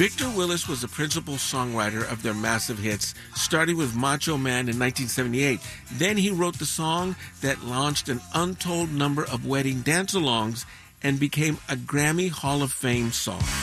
Victor Willis was the principal songwriter of their massive hits, starting with Macho Man in 1978. Then he wrote the song that launched an untold number of wedding dance-alongs and became a Grammy Hall of Fame song.